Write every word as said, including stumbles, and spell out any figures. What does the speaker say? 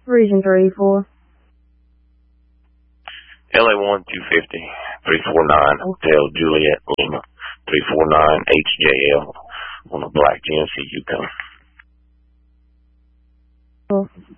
Region three four. L A one two fifty, three four nine, Hotel Juliet Lima, three four nine H J L on a black G M C Yukon. Cool.